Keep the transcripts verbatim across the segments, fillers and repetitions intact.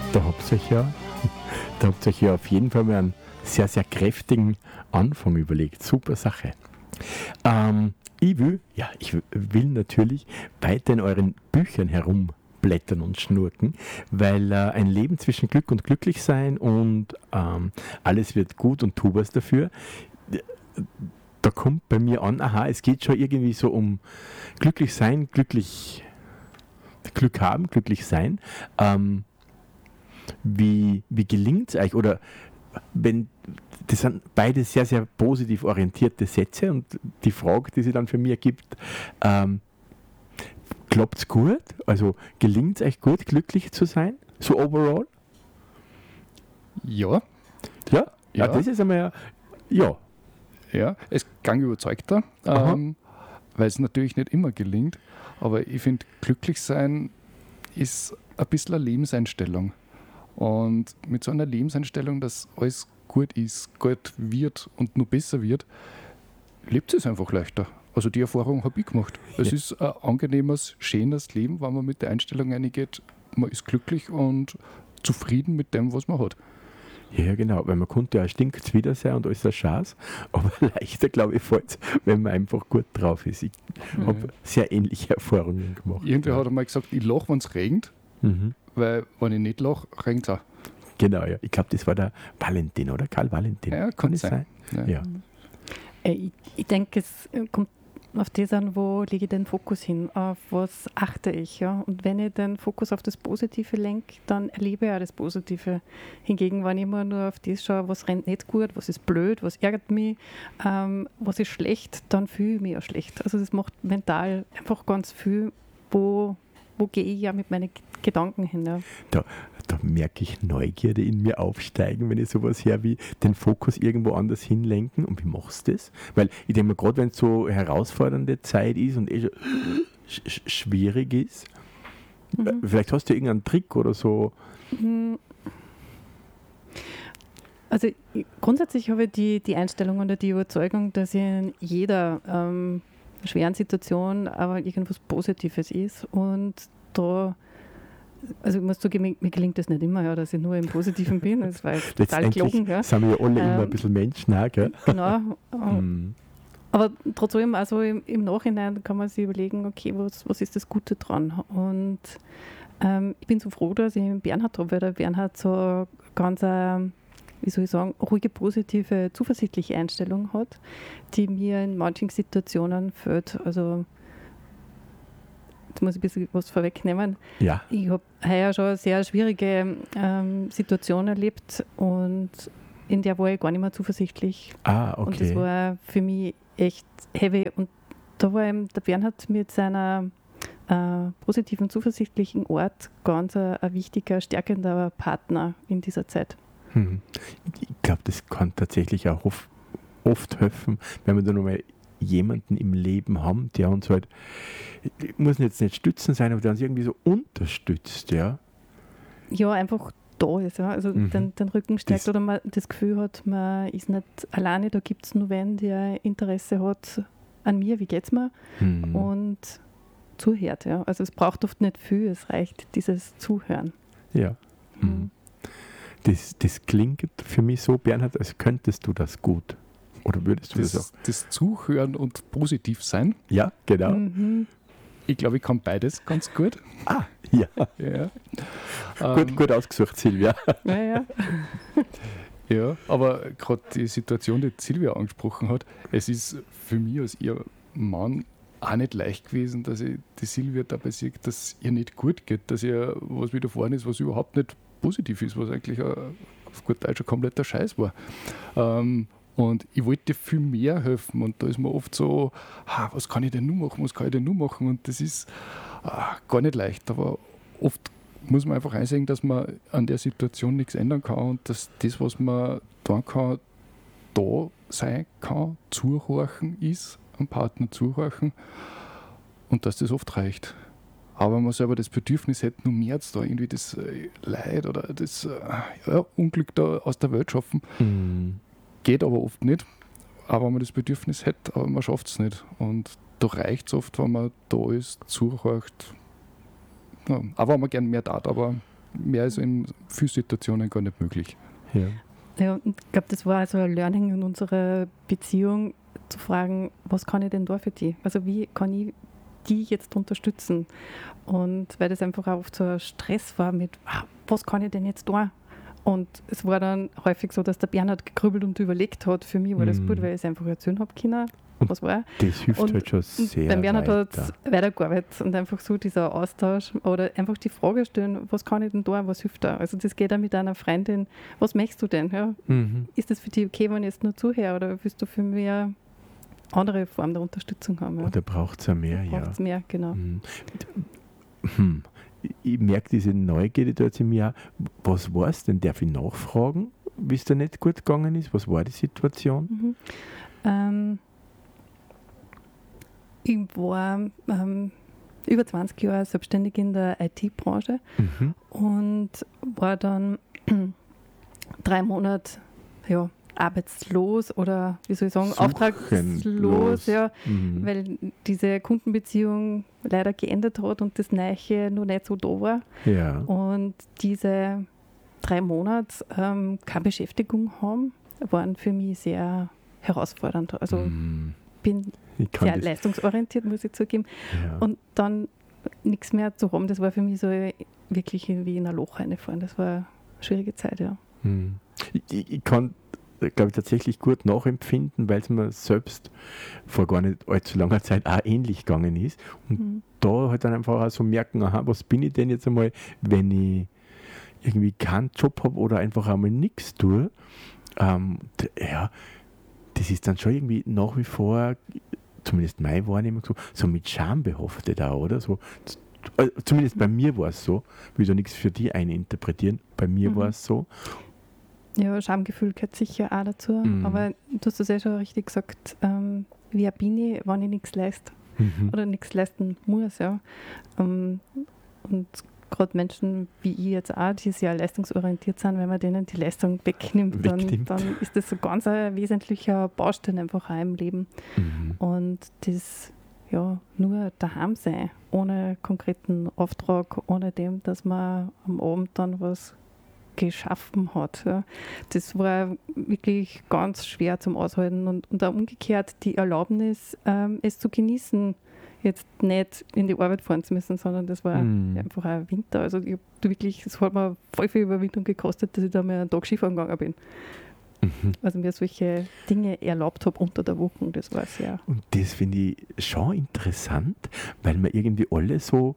Da habt ihr euch ja, da habt ihr euch ja auf jeden Fall mal einen sehr, sehr kräftigen Anfang überlegt. Super Sache. Ähm, ich will, ja, ich will natürlich weiter in euren Büchern herumblättern und schnurken, weil äh, ein Leben zwischen Glück und Glücklichsein und ähm, alles wird gut und tu was dafür. Da kommt bei mir an, aha, es geht schon irgendwie so um glücklich sein, glücklich, Glück haben, glücklich sein. Ähm, wie wie gelingt es euch? Oder wenn, das sind beide sehr, sehr positiv orientierte Sätze und die Frage, die sie dann für mich ergibt, ähm, klappt es gut? Also gelingt es euch gut, glücklich zu sein? So overall? Ja. Ja? Ja, Ja. das ist einmal, ja. Ja, es gang überzeugter, ähm, weil es natürlich nicht immer gelingt, aber ich finde, glücklich sein ist ein bisschen eine Lebenseinstellung. Und mit so einer Lebenseinstellung, dass alles gut ist, gut wird und nur besser wird, lebt es einfach leichter. Also die Erfahrung habe ich gemacht. Es Ja. ist ein angenehmes, schönes Leben, wenn man mit der Einstellung reingeht, man ist glücklich und zufrieden mit dem, was man hat. Ja, genau, weil man konnte ja stinkt wieder sein und alles ein Schatz, aber leichter, glaube ich, fällt es, wenn man einfach gut drauf ist. Ich Mhm. habe sehr ähnliche Erfahrungen gemacht. Irgendwer ja. hat einmal gesagt, ich lache, wenn es regnet, Mhm. weil wenn ich nicht lache, regnet es auch. Genau, ja. Ich glaube, das war der Valentin, oder? Karl Valentin. Ja, kann es sein. sein? Ja. Ja. Äh, Ich, ich denke, es kommt auf das an, wo lege ich den Fokus hin, auf was achte ich. Ja? Und wenn ich den Fokus auf das Positive lenke, dann erlebe ich auch das Positive. Hingegen, wenn ich immer nur auf das schaue, was rennt nicht gut, was ist blöd, was ärgert mich, ähm, was ist schlecht, dann fühle ich mich auch schlecht. Also das macht mental einfach ganz viel, wo, wo gehe ich ja mit meinen Gedanken hin. Ja? Da, da merke ich Neugierde in mir aufsteigen, wenn ich sowas her wie den Fokus irgendwo anders hinlenken. Und wie machst du das? Weil ich denke mir, gerade wenn es so herausfordernde Zeit ist und eh schon sch sch schwierig ist, Mhm. vielleicht hast du irgendeinen Trick oder so. Mhm. Also ich- grundsätzlich habe ich die, die Einstellung oder die Überzeugung, dass in jeder ähm, schweren Situation aber irgendwas Positives ist und da, also ich muss zugeben, mir, mir gelingt das nicht immer, ja, dass ich nur im Positiven bin, das war jetzt total Letztendlich gelogen. Ja. sind wir ja alle immer Ähm, ein bisschen menschennah, gell? Genau. Mhm. Aber trotzdem, also im, im Nachhinein kann man sich überlegen, okay, was, was ist das Gute dran? Und ähm, ich bin so froh, dass ich einen Bernhard habe, weil der Bernhard so ganz, äh, wie soll ich sagen, ruhige, positive, zuversichtliche Einstellung hat, die mir in manchen Situationen fehlt. Also jetzt muss ich ein bisschen was vorwegnehmen. Ja. Ich habe heuer schon eine sehr schwierige ähm, Situation erlebt und in der war ich gar nicht mehr zuversichtlich. Ah, Und das okay. war für mich echt heavy. Und da war eben der Bernhard mit seiner äh, positiven, zuversichtlichen Art ganz ein, ein wichtiger, stärkender Partner in dieser Zeit. Mhm. Ich glaube, das kann tatsächlich auch oft, oft helfen, wenn wir da nochmal jemanden im Leben haben, der uns halt, muss jetzt nicht stützen sein, aber der uns irgendwie so unterstützt, ja. Ja, einfach da ist, ja. Also Mhm. den, den Rücken stärkt Das- oder man das Gefühl hat, man ist nicht alleine, da gibt es nur wen, der Interesse hat an mir, wie geht's mir? Mhm. Und zuhört, ja. Also es braucht oft nicht viel, es reicht dieses Zuhören. Ja. Mhm. Das, das klingt für mich so, Bernhard, als könntest du das gut. Oder würdest du das, Das, auch? das Zuhören und positiv sein, Ja, genau. Mhm. ich glaube, ich kann beides ganz gut. Ah, ja. Ja. Gut, Ähm, gut ausgesucht, Silvia. Ja, ja. Ja, aber gerade die Situation, die Silvia angesprochen hat, es ist für mich als ihr Mann auch nicht leicht gewesen, dass ich die Silvia dabei sehe, dass ihr nicht gut geht, dass ihr was widerfahren ist, was überhaupt nicht positiv ist, was eigentlich ein, auf gut Deutsch ein kompletter Scheiß war. Ähm, und ich wollte viel mehr helfen und da ist mir oft so, ah, was kann ich denn nur machen, was kann ich denn nur machen, und das ist ah, gar nicht leicht, aber oft muss man einfach einsehen, dass man an der Situation nichts ändern kann und dass das, was man tun kann, da sein kann, zuhorchen ist, am Partner zuhorchen, und dass das oft reicht. Aber wenn man selber das Bedürfnis hätte, nur mehr zu da irgendwie das äh, Leid oder das äh, ja, Unglück da aus der Welt schaffen, Mhm. geht aber oft nicht. Aber wenn man das Bedürfnis hätte, aber man schafft es nicht. Und da reicht es oft, wenn man da ist, zuhört. Ja, auch wenn man gern mehr tat, aber mehr ist in vielen Situationen gar nicht möglich. Ja. Ja, und ich glaube, das war also ein Learning in unserer Beziehung, zu fragen, was kann ich denn da für die? Also wie kann ich die jetzt unterstützen? Und weil das einfach auch oft so ein Stress war mit, ah, was kann ich denn jetzt da? Und es war dann häufig so, dass der Bernhard gegrübelt und überlegt hat. Für mich war das Mhm. gut, weil ich es einfach erzählen habe können, Und was war. Das hilft Und- halt schon Und sehr beim Bernhard hat weiter. es weitergearbeitet und einfach so dieser Austausch oder einfach die Frage stellen, was kann ich denn da, was hilft da? Also das geht auch mit einer Freundin, was möchtest du denn? Ja? Mhm. Ist das für dich okay, wenn ich jetzt nur zuhöre oder willst du für mich eine andere Form der Unterstützung haben? Ja? Oder braucht es ja mehr, ja. Braucht es mehr, genau. Mhm. Hm. Ich merke diese Neugierde da jetzt in mir auch. Was war es denn? Darf ich nachfragen, wie es da nicht gut gegangen ist? Was war die Situation? Mhm. Ähm, ich war ähm, über zwanzig Jahre selbstständig in der I T-Branche Mhm. und war dann drei Monate ja, arbeitslos oder wie soll ich sagen, Suchenlos. auftragslos, ja, Mhm. weil diese Kundenbeziehung leider geendet hat und das Neue noch nicht so da war. Ja. Und diese drei Monate ähm, keine Beschäftigung haben, waren für mich sehr herausfordernd. Also Mhm. bin Ich kann sehr das. leistungsorientiert, muss ich zugeben. Ja. Und dann nichts mehr zu haben, das war für mich so wirklich wie in ein Loch reinfahren. Das war eine schwierige Zeit, ja. Mhm. Ich, ich, ich kann, glaube ich, tatsächlich gut nachempfinden, weil es mir selbst vor gar nicht allzu langer Zeit auch ähnlich gegangen ist. Mhm. Da halt dann einfach auch so merken, aha, was bin ich denn jetzt einmal, wenn ich irgendwie keinen Job habe oder einfach einmal nichts tue. Ähm, d- ja, das ist dann schon irgendwie nach wie vor, zumindest meine Wahrnehmung, so, so mit Scham behaftet auch, oder? So, z- äh, zumindest bei mir war es so. Ich will da nichts für die eininterpretieren. Bei mir Mhm. war es so. Ja, Schamgefühl gehört sicher auch dazu. Mhm. Aber du hast es ja schon richtig gesagt, ähm, wer bin ich, wenn ich nichts leiste Mhm. oder nichts leisten muss. Ja. Ähm, und gerade Menschen wie ich jetzt auch, die sehr leistungsorientiert sind, wenn man denen die Leistung wegnimmt, dann, Wegnimmt. dann ist das so ganz ein wesentlicher Baustein einfach auch im Leben. Mhm. Und das ja nur daheim sein, ohne konkreten Auftrag, ohne dem, dass man am Abend dann was geschaffen hat. Ja. Das war wirklich ganz schwer zum Aushalten und, und auch umgekehrt die Erlaubnis, ähm, es zu genießen, jetzt nicht in die Arbeit fahren zu müssen, sondern das war Mhm. einfach ein Winter. Also ich hab wirklich, es hat mir voll viel Überwindung gekostet, dass ich da mal einen Tag Skifahren gegangen bin. Mhm. Also mir solche Dinge erlaubt habe unter der Woche. Das war sehr. Und das finde ich schon interessant, weil wir irgendwie alle so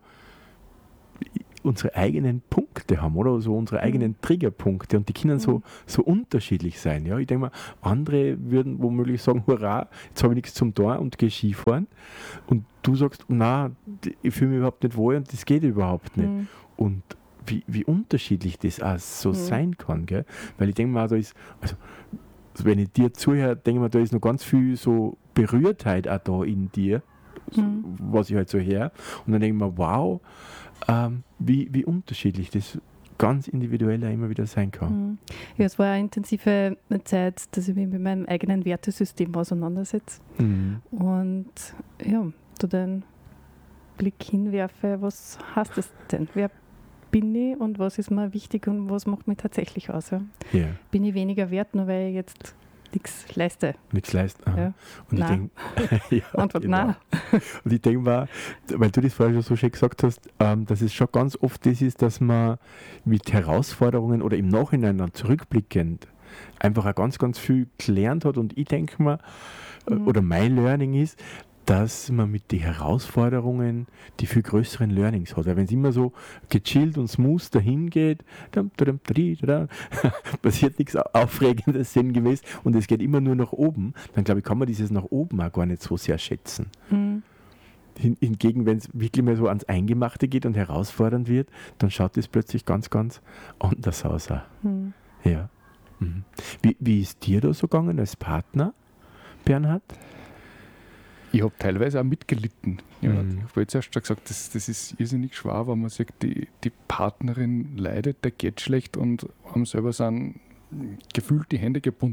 unsere eigenen Punkte haben, oder? So unsere Mhm. eigenen Triggerpunkte und die können so, Mhm. so unterschiedlich sein. Ja? Ich denke mal, andere würden womöglich sagen, hurra, jetzt habe ich nichts zum Tor und gehe Skifahren. Und du sagst, na, ich fühle mich überhaupt nicht wohl und das geht überhaupt nicht. Mhm. Und wie, wie unterschiedlich das auch so Mhm. sein kann, gell? Weil ich denke mal, da ist, also wenn ich dir zuhöre, denke ich mir, da ist noch ganz viel so Berührtheit auch da in dir, so, Mhm. was ich halt so her. Und dann denke ich mir, wow, ähm, wie, wie unterschiedlich das ganz individuell auch immer wieder sein kann. Mhm. Ja, es war eine intensive Zeit, dass ich mich mit meinem eigenen Wertesystem auseinandersetze Mhm. und ja, da den Blick hinwerfe, was heißt das denn? Wer bin ich und was ist mir wichtig und was macht mich tatsächlich aus? Ja? Ja, Bin ich weniger wert, nur weil ich jetzt nichts leiste? nichts leisten. Aha. Ja. Und ich Nein. denke, ja, Antwort genau. nein. Und ich denke mal, weil du das vorher schon so schön gesagt hast, ähm, dass es schon ganz oft das ist, dass man mit Herausforderungen oder im Nachhinein dann zurückblickend einfach auch ganz, ganz viel gelernt hat. Und ich denke mal, äh, Mhm. oder mein Learning ist, dass man mit den Herausforderungen die viel größeren Learnings hat. Weil wenn es immer so gechillt und smooth dahin geht, dam, dam, dam, dam, passiert nichts Aufregendes sinngemäß und es geht immer nur nach oben, dann glaube ich, kann man dieses nach oben auch gar nicht so sehr schätzen. Mhm. Hin, hingegen, wenn es wirklich mal so ans Eingemachte geht und herausfordernd wird, dann schaut es plötzlich ganz, ganz anders aus. Auch. Mhm. Ja. Mhm. Wie, wie ist dir da so gegangen als Partner, Bernhard? Ich habe teilweise auch mitgelitten. Ja, Mhm. Ich habe jetzt erst schon gesagt, das, das ist irrsinnig schwer, wenn man sagt, die, die Partnerin leidet, der geht schlecht und haben selber sind gefühlt die Hände gebunden.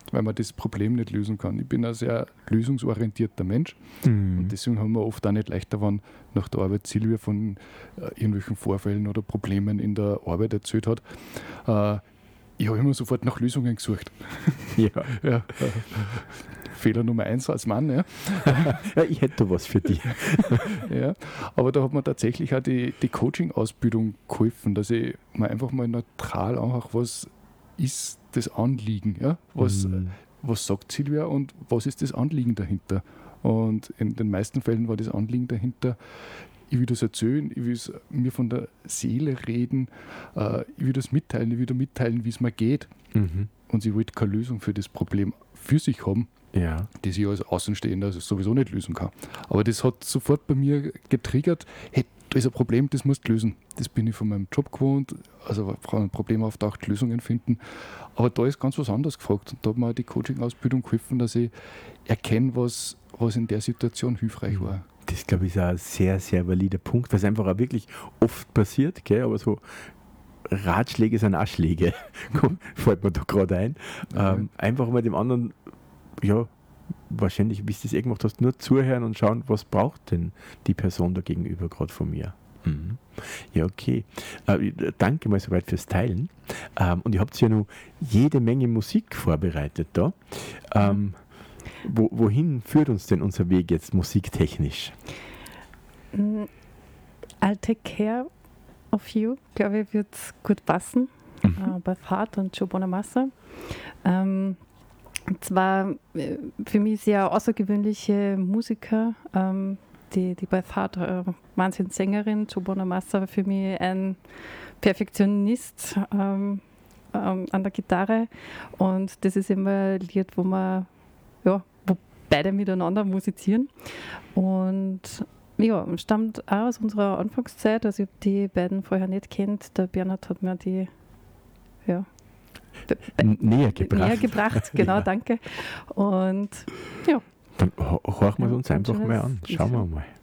weil man das Problem nicht lösen kann. Ich bin ein sehr lösungsorientierter Mensch Mhm. und deswegen haben wir oft auch nicht leichter, wenn nach der Arbeit Silvia von äh, irgendwelchen Vorfällen oder Problemen in der Arbeit erzählt hat. Äh, ich habe immer sofort nach Lösungen gesucht. Ja. Ja, äh, Fehler Nummer eins als Mann. Ja. Ja, ich hätte da was für dich. Ja, aber da hat mir tatsächlich auch die, die Coaching-Ausbildung geholfen, dass ich mir einfach mal neutral anhöre, was ist das Anliegen, ja? was, Mhm. was sagt Silvia und was ist das Anliegen dahinter. Und in den meisten Fällen war das Anliegen dahinter, ich will das erzählen, ich will es mir von der Seele reden, äh, ich will das mitteilen, ich will da mitteilen, wie es mir geht. Mhm. Und sie wollte keine Lösung für das Problem für sich haben, Ja. das ich als Außenstehender sowieso nicht lösen kann. Aber das hat sofort bei mir getriggert, hey, da ist ein Problem, das musst du lösen. Das bin ich von meinem Job gewohnt, also wenn ein Problem auftaucht, Lösungen finden. Aber da ist ganz was anderes gefragt. Und da hat mir auch die Coaching-Ausbildung geholfen, dass ich erkenne, was, was in der Situation hilfreich war. Das, glaube ich, ist ein sehr, sehr valider Punkt, was einfach auch wirklich oft passiert, gell? Aber so Ratschläge sind auch Schläge, fällt mir da gerade ein. Ähm, einfach mal dem anderen, ja, wahrscheinlich, wie du das eh gemacht hast, nur zuhören und schauen, was braucht denn die Person da gegenüber gerade von mir. Mhm. Ja, okay. Äh, danke mal soweit fürs Teilen. Ähm, und ihr habt ja noch jede Menge Musik vorbereitet da. Ähm, wo, wohin führt uns denn unser Weg jetzt musiktechnisch? Mm, I'll Take Care of You, glaube ich, wird gut passen. Mhm. Äh, bei Fahrt und Joe Bonamassa. Ähm, und zwar äh, für mich sehr außergewöhnliche Musiker. Ähm, die, die bei Fahrt äh, Wahnsinnssängerin, Joe Bonamassa war für mich ein Perfektionist ähm, ähm, an der Gitarre. Und das ist immer ein Lied, wo man ja, wo beide miteinander musizieren. Und ja, stammt auch aus unserer Anfangszeit. Also ich habe die beiden vorher nicht kennt. Der Bernhard hat mir die ja, be- be- N- Näher gebracht. näher gebracht. Genau, Ja. danke. Und ja, Dann ho- horchen wir es Ja, uns einfach schönes mal an. Schauen wir Lied. mal.